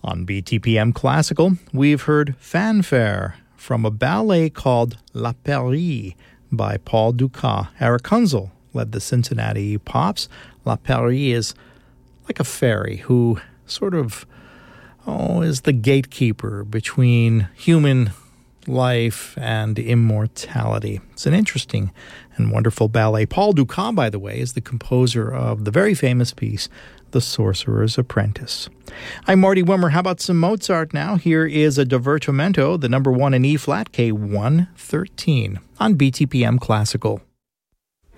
On BTPM Classical, we've heard Fanfare from a ballet called La Pairie by Paul Dukas. Eric Kunzel led the Cincinnati Pops. La Pairie is like a fairy who sort of is the gatekeeper between human life and immortality. It's an interesting and wonderful ballet. Paul Dukas, by the way, is the composer of the very famous piece, The Sorcerer's Apprentice. I'm Marty Wimmer. How about some Mozart now? Here is a divertimento, the number 1 in E-flat, K113, on BTPM Classical.